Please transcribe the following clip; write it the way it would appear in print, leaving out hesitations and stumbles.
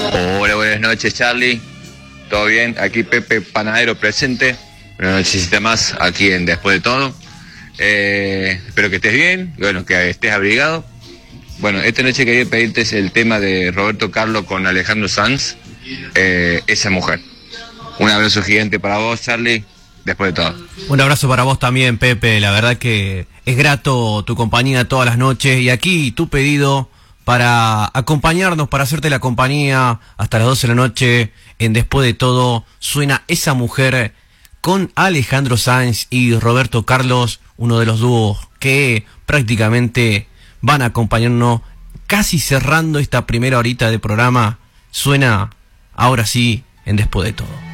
Hola, buenas noches, Charlie. ¿Todo bien? Aquí Pepe Panadero presente. Una nochecita más aquí en Después de Todo. Espero que estés bien, bueno, que estés abrigado. Bueno, esta noche quería pedirte el tema de Roberto Carlos con Alejandro Sanz, Esa Mujer. Un abrazo gigante para vos, Charlie, Después de Todo. Un abrazo para vos también, Pepe. La verdad que es grato tu compañía todas las noches. Y aquí tu pedido para acompañarnos, para hacerte la compañía hasta las 12 de la noche. En Después de Todo suena Esa Mujer con Alejandro Sanz y Roberto Carlos, uno de los dúos que prácticamente van a acompañarnos casi cerrando esta primera horita de programa. Suena ahora sí en Después de Todo.